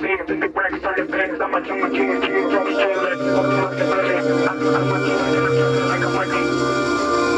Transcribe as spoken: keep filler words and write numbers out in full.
hands, big racks on your pants. I'm a king, king, king, throw me straight legs. Fuck you like a man. I'm a king, I'm a king, I'm a king.